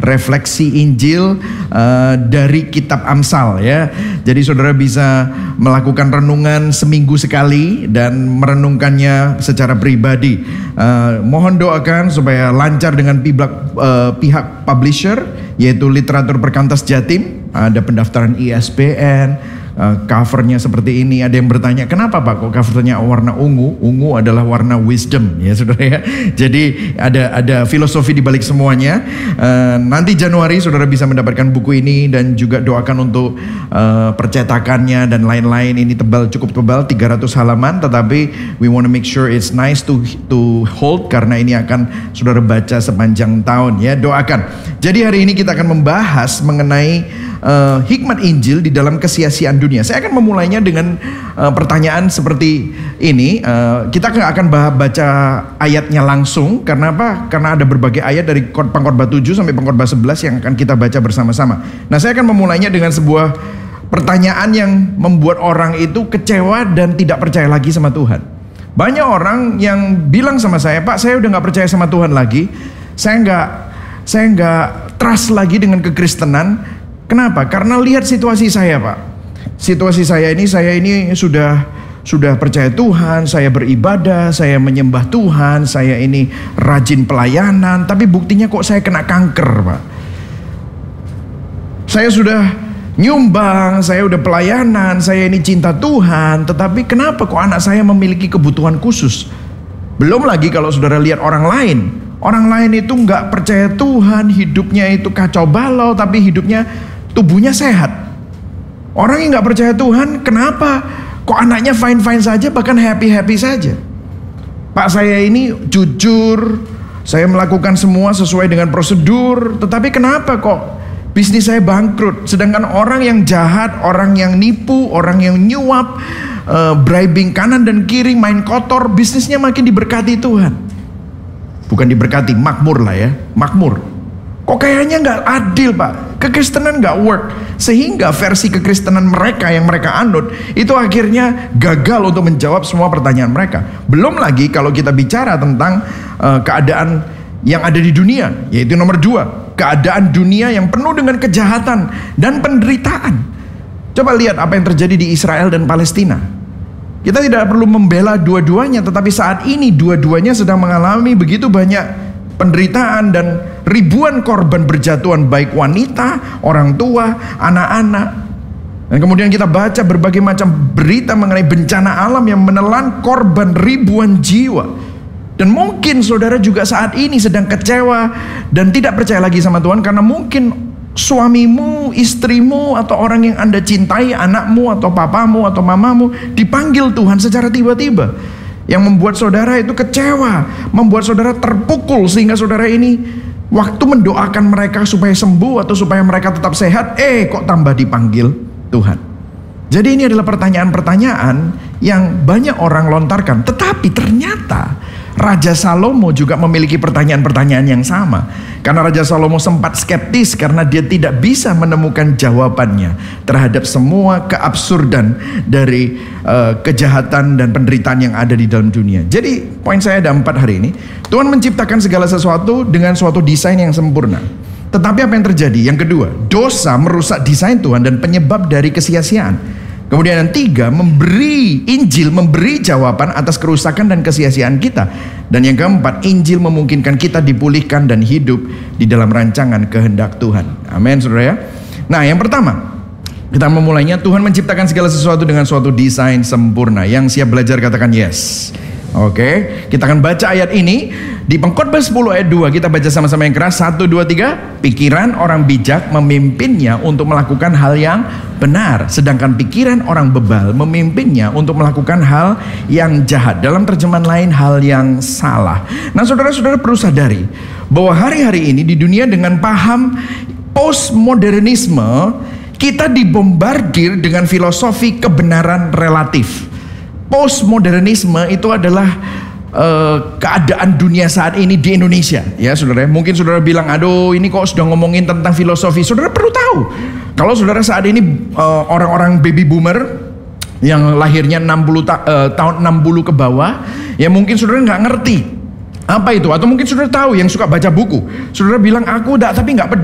refleksi Injil dari kitab Amsal ya. Jadi saudara bisa melakukan renungan seminggu sekali dan merenungkannya secara pribadi. Mohon doakan supaya lancar dengan pihak publisher, yaitu Literatur Perkantas Jatim. Ada pendaftaran ISBN, covernya seperti ini. Ada yang bertanya, kenapa Pak kok covernya warna ungu? Ungu adalah warna wisdom ya saudara ya. Jadi ada filosofi di balik semuanya. Nanti Januari saudara bisa mendapatkan buku ini, dan juga doakan untuk percetakannya dan lain-lain. Ini cukup tebal 300 halaman, tetapi we want to make sure it's nice to hold, karena ini akan saudara baca sepanjang tahun ya. Doakan. Jadi hari ini kita akan membahas mengenai hikmat Injil di dalam kesia-siaan dunia. Saya akan memulainya dengan pertanyaan seperti ini. Kita akan baca ayatnya langsung. Karena apa? Karena ada berbagai ayat dari Pengkhotbah 7 sampai Pengkhotbah 11 yang akan kita baca bersama-sama. Nah, saya akan memulainya dengan sebuah pertanyaan yang membuat orang itu kecewa dan tidak percaya lagi sama Tuhan. Banyak orang yang bilang sama saya, Pak, saya udah gak percaya sama Tuhan lagi. Saya nggak trust lagi dengan kekristenan. Kenapa? Karena lihat situasi saya, Pak. Situasi saya ini sudah percaya Tuhan, saya beribadah, saya menyembah Tuhan, saya ini rajin pelayanan, tapi buktinya kok saya kena kanker, Pak. Saya sudah nyumbang, saya udah pelayanan, saya ini cinta Tuhan, tetapi kenapa kok anak saya memiliki kebutuhan khusus? Belum lagi kalau saudara lihat orang lain. Orang lain itu nggak percaya Tuhan, hidupnya itu kacau balau, tapi hidupnya, tubuhnya sehat. Orang yang nggak percaya Tuhan, kenapa kok anaknya fine-fine saja, bahkan happy-happy saja? Pak, saya ini jujur, saya melakukan semua sesuai dengan prosedur, tetapi kenapa kok bisnis saya bangkrut? Sedangkan orang yang jahat, orang yang nipu, orang yang nyuap, bribing kanan dan kiri, main kotor, bisnisnya makin diberkati Tuhan. Bukan diberkati, makmur lah ya, makmur. Kok kayaknya nggak adil, Pak? Kekristenan nggak work, sehingga versi kekristenan mereka yang mereka anut itu akhirnya gagal untuk menjawab semua pertanyaan mereka. Belum lagi kalau kita bicara tentang keadaan yang ada di dunia, yaitu nomor 2, keadaan dunia yang penuh dengan kejahatan dan penderitaan. Coba lihat apa yang terjadi di Israel dan Palestina. Kita tidak perlu membela dua-duanya, tetapi saat ini dua-duanya sedang mengalami begitu banyak penderitaan dan ribuan korban berjatuhan, baik wanita, orang tua, anak-anak. Dan kemudian kita baca berbagai macam berita mengenai bencana alam yang menelan korban ribuan jiwa. Dan mungkin saudara juga saat ini sedang kecewa dan tidak percaya lagi sama Tuhan, karena mungkin suamimu, istrimu, atau orang yang Anda cintai, anakmu atau papamu atau mamamu dipanggil Tuhan secara tiba-tiba, yang membuat saudara itu kecewa, membuat saudara terpukul, sehingga saudara ini waktu mendoakan mereka supaya sembuh atau supaya mereka tetap sehat, kok tambah dipanggil Tuhan. Jadi ini adalah pertanyaan-pertanyaan yang banyak orang lontarkan. Tetapi ternyata Raja Salomo juga memiliki pertanyaan-pertanyaan yang sama. Karena Raja Salomo sempat skeptis karena dia tidak bisa menemukan jawabannya terhadap semua keabsurdan dari kejahatan dan penderitaan yang ada di dalam dunia. Jadi poin saya ada 4 hari ini. Tuhan menciptakan segala sesuatu dengan suatu desain yang sempurna. Tetapi apa yang terjadi? Yang kedua, dosa merusak desain Tuhan dan penyebab dari kesia-siaan. Kemudian yang 3, Injil memberi jawaban atas kerusakan dan kesia-siaan kita. Dan yang keempat, Injil memungkinkan kita dipulihkan dan hidup di dalam rancangan kehendak Tuhan. Amin, saudara ya. Nah, yang pertama, kita memulainya, Tuhan menciptakan segala sesuatu dengan suatu desain sempurna. Yang siap belajar katakan yes. Oke, kita akan baca ayat ini di Pengkhotbah 10 ayat 2. Kita baca sama-sama yang keras. 1, 2, 3. Pikiran orang bijak memimpinnya untuk melakukan hal yang benar, sedangkan pikiran orang bebal memimpinnya untuk melakukan hal yang jahat. Dalam terjemahan lain, hal yang salah. Nah, saudara-saudara perlu sadari bahwa hari-hari ini di dunia dengan paham postmodernisme, kita dibombardir dengan filosofi kebenaran relatif. Postmodernisme itu adalah keadaan dunia saat ini di Indonesia, ya saudara. Mungkin saudara bilang, aduh ini kok sudah ngomongin tentang filosofi. Saudara perlu tahu, kalau saudara saat ini orang-orang baby boomer yang lahirnya 60 tahun 60 ke bawah, ya mungkin saudara nggak ngerti apa itu, atau mungkin saudara tahu yang suka baca buku. Saudara bilang, aku tapi nggak peduli.